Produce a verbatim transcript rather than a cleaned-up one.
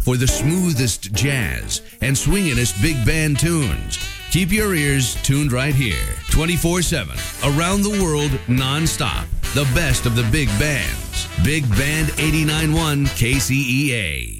for the smoothest jazz and swinginest big band tunes. Keep your ears tuned right here, twenty-four seven, around the world, nonstop. The best of the big bands. Big Band eighty-nine point one K C E A.